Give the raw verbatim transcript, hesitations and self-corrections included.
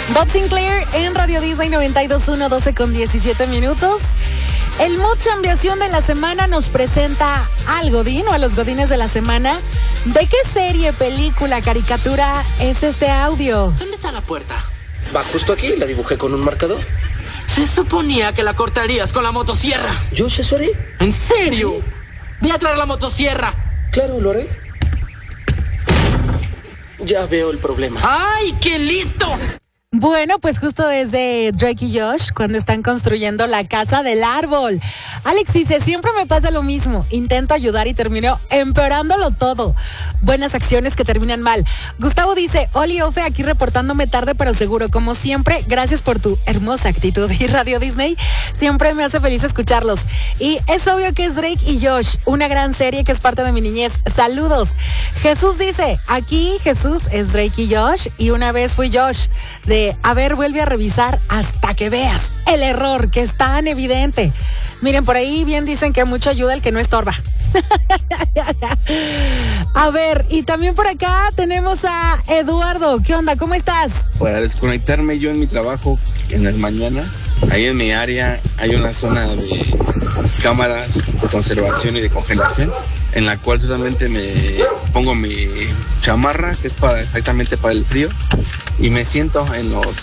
Bob Sinclair en Radio Disney noventa y dos punto uno, doce con diecisiete minutos. El Mood Chambeación de la semana nos presenta al Godín o a los Godines de la semana. ¿De qué serie, película, caricatura es este audio? ¿Dónde está la puerta? Va justo aquí, la dibujé con un marcador. Se suponía que la cortarías con la motosierra. ¿Yo eso haré? ¿En serio? Sí. Voy a traer la motosierra. Claro, lo haré. Ya veo el problema. ¡Ay, qué listo! Bueno, pues justo es de Drake y Josh cuando están construyendo la casa del árbol. Alex dice, siempre me pasa lo mismo. Intento ayudar y termino empeorándolo todo. Buenas acciones que terminan mal. Gustavo dice, Oli Ofe, aquí reportándome tarde pero seguro. Como siempre, gracias por tu hermosa actitud. Y Radio Disney siempre me hace feliz escucharlos. Y es obvio que es Drake y Josh, una gran serie que es parte de mi niñez. Saludos. Jesús dice, aquí Jesús es Drake y Josh y una vez fui Josh de a ver, vuelve a revisar hasta que veas el error que es tan evidente. Miren, por ahí bien dicen que mucho ayuda el que no estorba. A ver, y también por acá tenemos a Eduardo. ¿Qué onda? ¿Cómo estás? Para desconectarme yo en mi trabajo en las mañanas, ahí en mi área hay una zona de cámaras de conservación y de congelación, en la cual solamente me pongo mi chamarra, que es para exactamente para el frío, y me siento en los